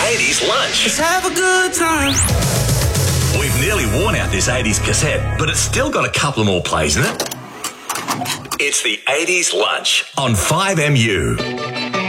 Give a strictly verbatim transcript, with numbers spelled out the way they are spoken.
eighties lunch. Let's have a good time. We've nearly worn out this eighties cassette, but it's still got a couple of more plays in it. It's the eighties lunch on five M U.